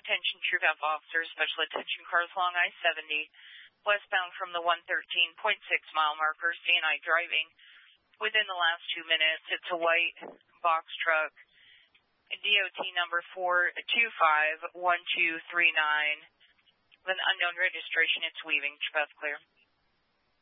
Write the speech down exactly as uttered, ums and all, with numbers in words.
Attention TrueVap officers, special attention cars along I seventy, westbound from the one thirteen point six mile marker, C and I driving. Within the last two minutes, it's a white box truck, D O T number four two five one two three nine, with unknown registration. It's weaving. TrueVap's clear.